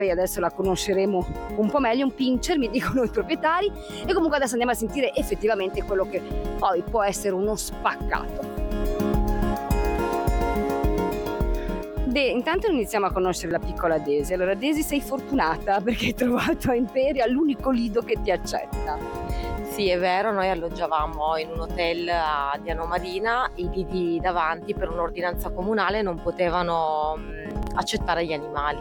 adesso la conosceremo un po' meglio, un pincher mi dicono i proprietari, e comunque adesso andiamo a sentire effettivamente quello che poi può essere uno spaccato. Intanto iniziamo a conoscere la piccola Daisy. Allora Daisy, sei fortunata perché hai trovato a Imperia l'unico lido che ti accetta. Sì, è vero, noi alloggiavamo in un hotel a Diano Marina, i lidi davanti per un'ordinanza comunale non potevano accettare gli animali.